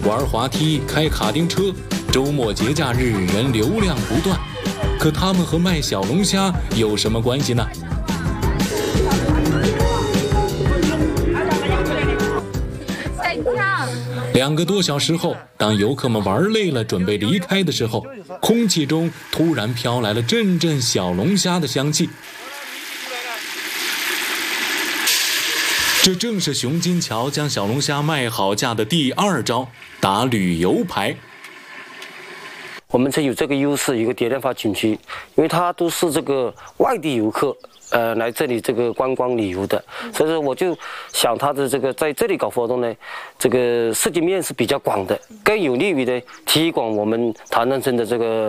玩滑梯、开卡丁车，周末节假日人流量不断。可他们和卖小龙虾有什么关系呢？2个多小时后，当游客们玩累了，准备离开的时候，空气中突然飘来了阵阵小龙虾的香气。这正是熊金桥将小龙虾卖好价的第2招，打旅游牌。 我们这有这个优势，一个蝶恋花景区，因为它都是这个外地游客。来这里这个观光旅游的，所以说我就想它的这个在这里搞活动呢，这个涉及面是比较广的，更有利于呢推广我们唐人村的这个